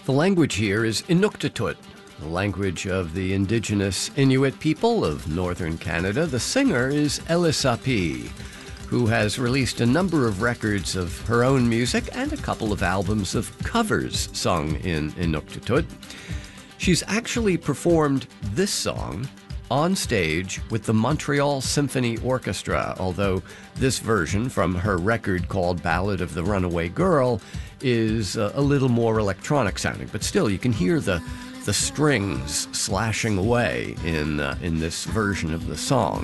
The language here is Inuktitut, the language of the indigenous Inuit people of northern Canada. The singer is Elisapi, who has released a number of records of her own music and a couple of albums of covers sung in Inuktitut. She's actually performed this song on stage with the Montreal Symphony Orchestra, although this version from her record called Ballad of the Runaway Girl is a little more electronic sounding, but still you can hear the strings slashing away in this version of the song.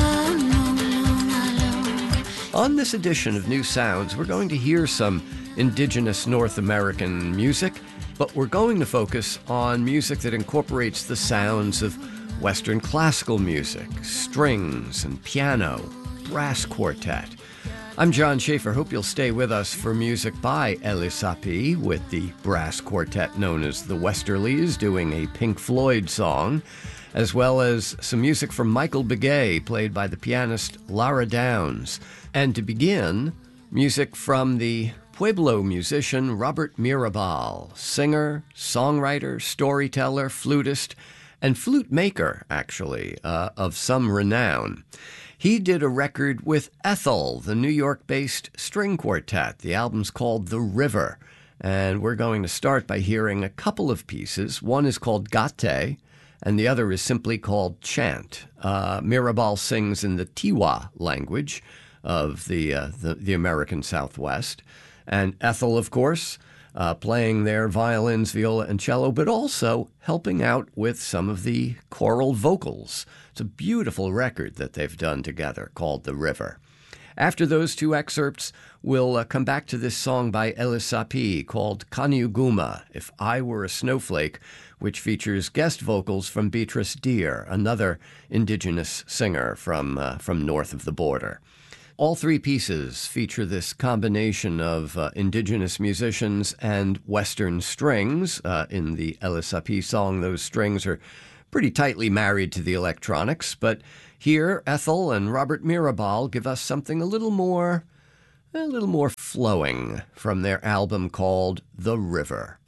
On this edition of New Sounds, we're going to hear some indigenous North American music, but we're going to focus on music that incorporates the sounds of Western classical music, strings and piano, brass quartet. I'm John Schaefer. Hope you'll stay with us for music by Elisapi, with the brass quartet known as the Westerlies doing a Pink Floyd song, as well as some music from Michael Begay, played by the pianist Lara Downs. And to begin, music from the Pueblo musician Robert Mirabal, singer, songwriter, storyteller, flutist, and flute maker, actually, of some renown. He did a record with Ethel, the New York-based string quartet. The album's called The River, and we're going to start by hearing a couple of pieces. One is called Gate, and the other is simply called Chant. Mirabal sings in the Tiwa language of the American Southwest, and Ethel, of course, playing their violins, viola, and cello, but also helping out with some of the choral vocals. It's a beautiful record that they've done together called The River. After those two excerpts, we'll come back to this song by Elisapi called Kaniuguma, If I Were a Snowflake, which features guest vocals from Beatrice Deer, another indigenous singer from north of the border. All three pieces feature this combination of indigenous musicians and Western strings. In the Elisapi song, those strings are pretty tightly married to the electronics, but here Ethel and Robert Mirabal give us something a little more flowing from their album called The River.